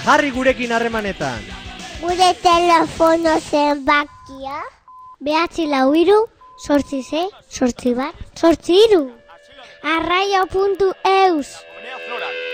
Jarri gurekin harremanetan. Gure telefono zenbakia 943 868 8 3 Arraio.eus